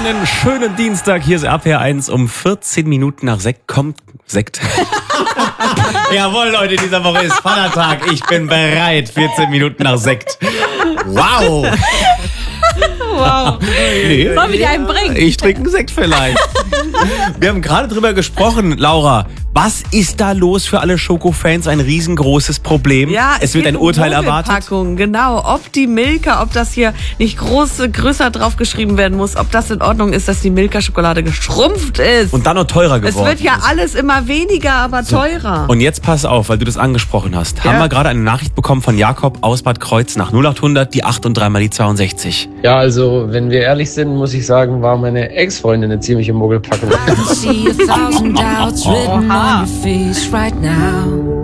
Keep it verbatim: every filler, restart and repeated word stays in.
Einen schönen Dienstag, hier ist R P R eins um vierzehn Minuten nach Sekt. Kommt Sekt. Jawohl, Leute, dieser Woche ist Vatertag. Ich bin bereit. vierzehn Minuten nach Sekt. Wow. Wow. Nee, Sollen wir dir einen bringen? Ich trinke einen Sekt vielleicht. Wir haben gerade drüber gesprochen, Laura. Was ist da los für alle Schokofans? Ein riesengroßes Problem. Ja, es, es wird geht ein um Urteil erwartet. Mogelpackungen, genau. Ob die Milka, ob das hier nicht groß, größer draufgeschrieben werden muss, ob das in Ordnung ist, dass die Milka-Schokolade geschrumpft ist. Und dann noch teurer geworden. Es wird ja ist. alles immer weniger, aber So. teurer. Und jetzt pass auf, weil du das angesprochen hast. Ja. Haben wir gerade eine Nachricht bekommen von Jakob aus Bad Kreuz nach null acht hundert, die acht und dreimal die zweiundsechzig. Ja, also, wenn wir ehrlich sind, muss ich sagen, war meine Ex-Freundin eine ziemliche Mogelpackung. I can see a thousand doubts written on your face right now.